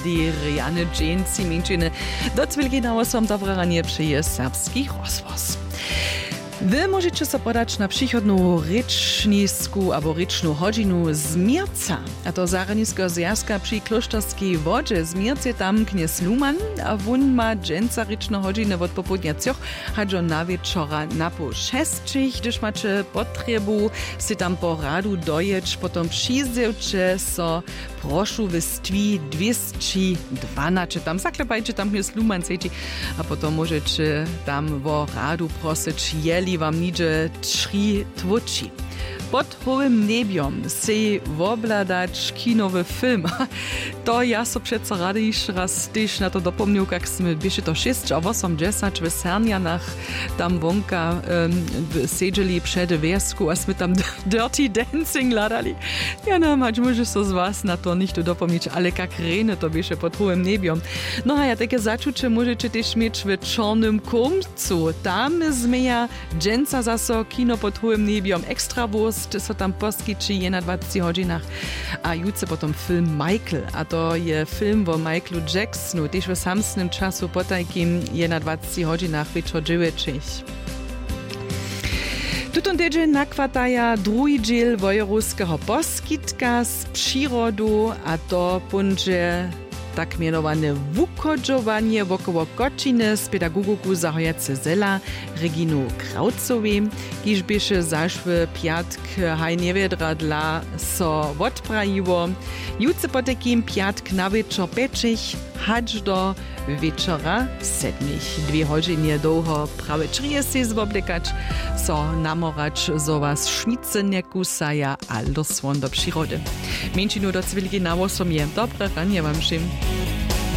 Młodí, rejane dżęci, mięczyny. Do Cwilgina osom dobre ranie przyje serbski rozwoz. Wy możecie so podać na przychodną rycznisku albo ryczną hodzinu z Mierca. A to zaraniskiego zjazka przy Klosztorskiej wodzie. Z Mierce tam kniez Luman, a wun ma dżęca ryczną hodzinę od popołudnia cioch, hadżo na wieczora na po 6, gdyż macie potrzebu si tam po radu dojeć, potom przyjdziecie so proszu w stwi 212. Tam zaklepajcie tam kniez Luman sejci, a potom możecie tam wo radu prosić jeli wam nidzie 3 twoci. Pod hołym niebiom se wobladać kinowy film. To ja so przeco rady jeszcze raz też na to dopomniał, jak sme bieše to 6 a 8 10 w Sernianach tam wonka siedzieli przed wiesku, a sme tam Dirty Dancing ladali. Ja no, mać może so z was na to nicht dopomnieć, ale jak rene to bieše pod hołym niebiom. No a ja takie zaczucie możecie też mieć w Czarnym Komcu. Tam sme ja dżęca zaso kino pod hołym niebiom. Ekstra wurst so tam poskyczy je na 20 hodzinach. A jutce potom film Michael. A to je film o Michaelu Jacksonu. Też w samsnym czasu potajkim je na 20 hodzinach wieczor 9. Tutun tydzień nakwataja drugi dziel wojeruskiego poskitka z przyrodu, a to będzie tak mianowane wukodżowanie wokoło godziny z pedagogiku zahojace zela Reginu Kraucowej, kiż bieše zašły piatk haj niewiedra dla so odprajiło. Jutce potekim piatk na wieczor 5, hacz do wieczora 7. 2 godziny długo prawie 30 zwoblekać, so namorać, so was szmice nie kusaja, aldo swon do przyrody. Mięcinu do Cwilgina osomie. Dobre ranie wam všim.